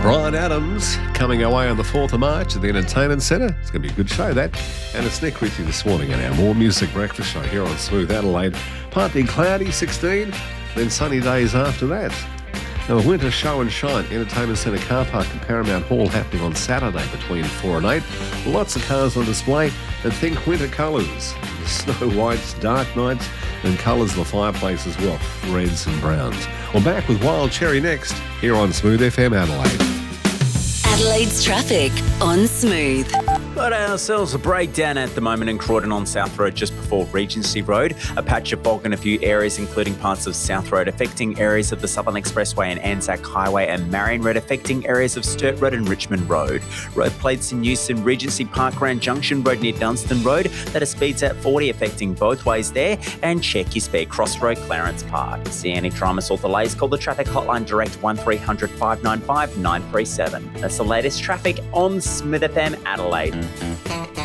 Bryan Adams coming our way on the 4th of March at the Entertainment Centre. It's going to be a good show, that. And it's Nick with you this morning in our More Music Breakfast Show here on Smooth Adelaide. Partly cloudy, 16, then sunny days after that. Now, the Winter Show and Shine Entertainment Centre car park in Paramount Hall happening on Saturday between 4 and 8. Lots of cars on display, and think winter colours. Snow whites, dark nights, and colours of the fireplace as well, reds and browns. We're back with Wild Cherry next here on Smooth FM Adelaide. Adelaide's traffic on Smooth. Got ourselves a breakdown at the moment in Croydon on South Road just before Regency Road. A patch of fog in a few areas, including parts of South Road, affecting areas of the Southern Expressway and Anzac Highway, and Marion Road affecting areas of Sturt Road and Richmond Road. Road plates in use in Regency Park, Grand Junction Road near Dunstan Road. That is speeds at 40 affecting both ways there. And check your speed, Crossroad, Clarence Park. See any dramas or delays, call the traffic hotline direct 1300 595 937. That's the latest traffic on Smooth FM Adelaide.